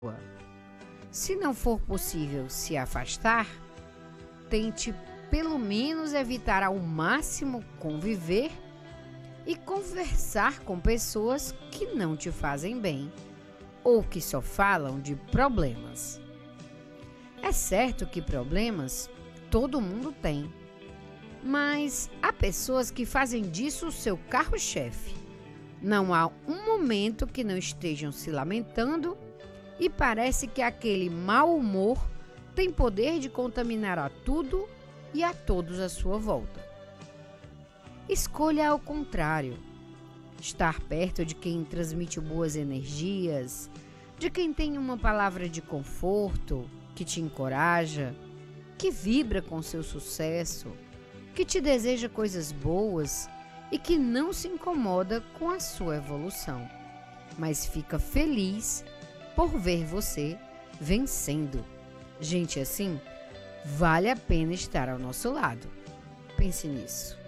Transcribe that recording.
Se não for possível se afastar, tente pelo menos evitar ao máximo conviver e conversar com pessoas que não te fazem bem ou que só falam de problemas. É certo que problemas todo mundo tem, mas há pessoas que fazem disso o seu carro-chefe. Não há um momento que não estejam se lamentando e parece que aquele mau humor tem poder de contaminar a tudo e a todos à sua volta. Escolha ao contrário. Estar perto de quem transmite boas energias, de quem tem uma palavra de conforto, que te encoraja, que vibra com seu sucesso, que te deseja coisas boas e que não se incomoda com a sua evolução, mas fica feliz por ver você vencendo. Gente assim, vale a pena estar ao nosso lado. Pense nisso.